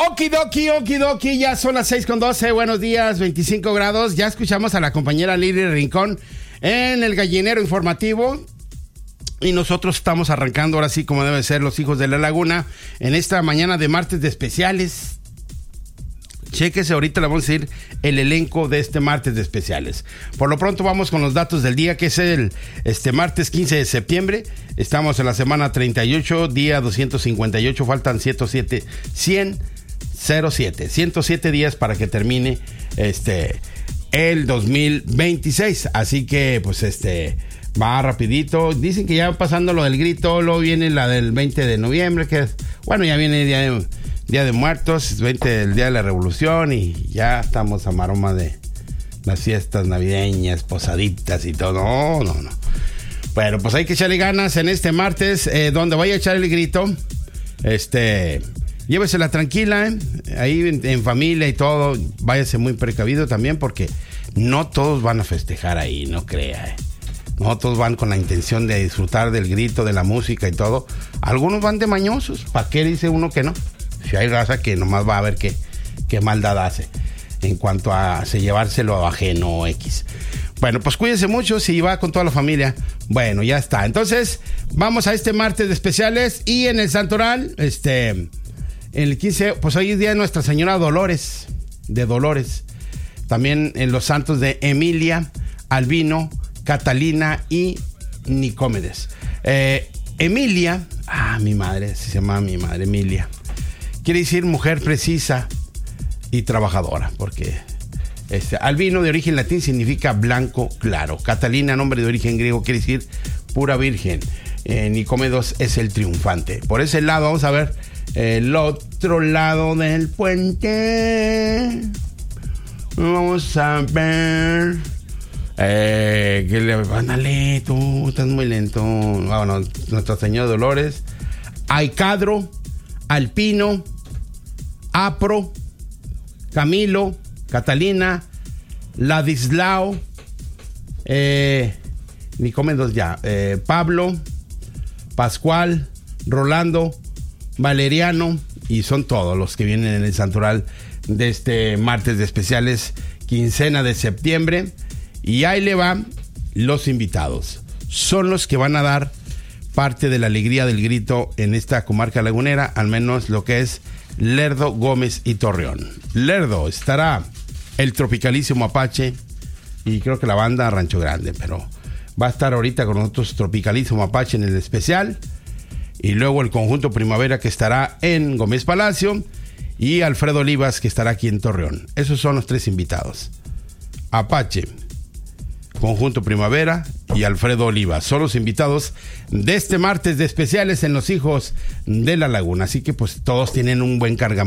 Okidoki, ya son las 6:12, buenos días, 25 grados. Ya escuchamos a la compañera Lili Rincón en el gallinero informativo. Y nosotros estamos arrancando ahora sí como deben ser los hijos de la laguna en esta mañana de martes de especiales. Chéquese, ahorita le vamos a decir el elenco de este martes de especiales. Por lo pronto vamos con los datos del día, que es el martes 15 de septiembre. Estamos en la semana 38, día 258, faltan 107 días para que termine el 2026. Así que pues va rapidito. Dicen que ya pasando lo del grito, luego viene la del 20 de noviembre, que es, bueno, ya viene el Día de Muertos, 20 del Día de la Revolución, y ya estamos a maroma de las fiestas navideñas, posaditas y todo. No. Bueno, pues hay que echarle ganas en este martes, donde vaya a echar el grito. Llévesela tranquila, ahí en familia y todo. Váyase muy precavido también, porque no todos van a festejar ahí, no crea. No todos van con la intención de disfrutar del grito, de la música y todo. Algunos van de mañosos. ¿Para qué dice uno que no? Si hay raza que nomás va a ver qué maldad hace en cuanto a llevárselo a ajeno o X. Bueno, pues cuídense mucho si va con toda la familia. Bueno, ya está. Entonces, vamos a este martes de especiales. Y en el Santoral, el 15, pues hoy es día de Nuestra Señora de Dolores. También en los santos de Emilia, Albino, Catalina y Nicómedes. Emilia, mi madre, se llama mi madre Emilia. Quiere decir mujer precisa y trabajadora, porque Albino, de origen latín, significa blanco claro. Catalina, nombre de origen griego, quiere decir pura virgen. Nicómedes es el triunfante. Por ese lado, vamos a ver el otro lado del puente. Vamos a ver. Ándale, tú estás muy lento. Bueno, Nuestra Señora de Dolores, Aicadro, Alpino, Apro, Camilo, Catalina, Ladislao, Nicómedes ya, Pablo, Pascual, Rolando, Valeriano, y son todos los que vienen en el santoral de este martes de especiales, quincena de septiembre. Y ahí le van los invitados. Son los que van a dar parte de la alegría del grito en esta comarca lagunera, al menos lo que es Lerdo, Gómez y Torreón. Lerdo estará el Tropicalísimo Apache y creo que la banda Rancho Grande, pero va a estar ahorita con nosotros Tropicalísimo Apache en el especial, y luego el Conjunto Primavera, que estará en Gómez Palacio, y Alfredo Olivas, que estará aquí en Torreón. Esos son los tres invitados: Apache, Conjunto Primavera y Alfredo Olivas. Son los invitados de este martes de especiales en Los Hijos de la Laguna. Así que pues todos tienen un buen cargamento.